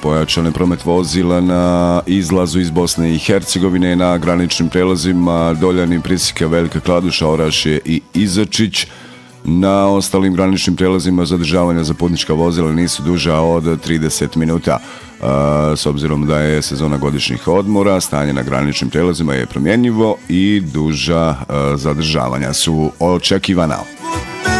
pojačan je promet vozila na izlazu iz Bosne i Hercegovine na graničnim prelazima Doljani, Prisika, Velika Kladuša, Orašje i Izačić. Na ostalim graničnim prelazima zadržavanja za putnička vozila nisu duža od 30 minuta. S obzirom da je sezona godišnjih odmora, stanje na graničnim prelazima je promjenjivo i duža zadržavanja su očekivana.